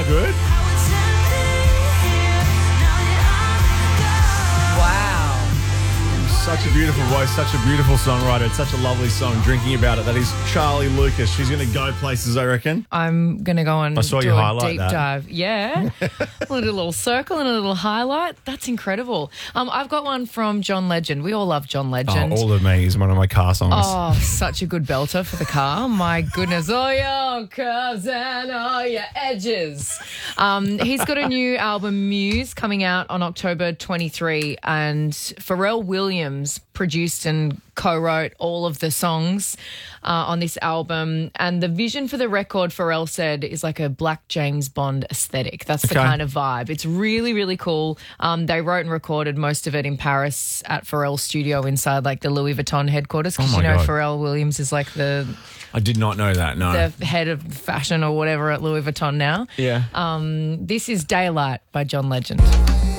how good? Such a beautiful voice, such a beautiful songwriter. It's such a lovely song. Drinking About It. That is Charlie Lucas. She's going to go places, I reckon. I'm going to go and saw do you a highlight deep that. dive. Yeah. A little circle and a little highlight. That's incredible. I've got one from John Legend. We all love John Legend. All of Me is one of my car songs. Oh, such a good belter for the car. My goodness. Oh, your curves and all your edges. He's got a new album, Muse, coming out on October 23, and Pharrell Williams produced and co-wrote all of the songs on this album. And the vision for the record, Pharrell said, is like a Black James Bond aesthetic. That's the kind of vibe. It's really, really cool. They wrote and recorded most of it in Paris at Pharrell's studio inside like the Louis Vuitton headquarters, because God. Pharrell Williams is like the I did not know that, no. the head of fashion or whatever at Louis Vuitton now. Yeah. This is Daylight by John Legend.